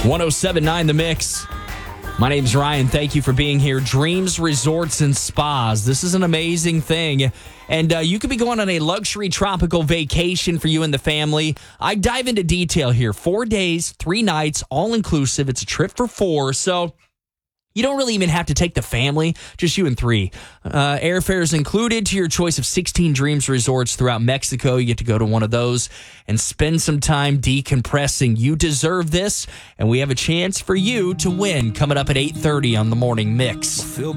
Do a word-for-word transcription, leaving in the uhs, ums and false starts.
one oh seven point nine The Mix. My name's Ryan. Thank you for being here. Dreams Resorts and Spas. This is an amazing thing. And uh, you could be going on a luxury tropical vacation for you and the family. I dive into detail here. Four days, three nights, all inclusive. It's a trip for four. So you don't really even have to take the family, just you and three. Uh, airfare is included to your choice of sixteen Dreams Resorts throughout Mexico. You get to go to one of those and spend some time decompressing. You deserve this, and we have a chance for you to win coming up at eight thirty on the Morning Mix.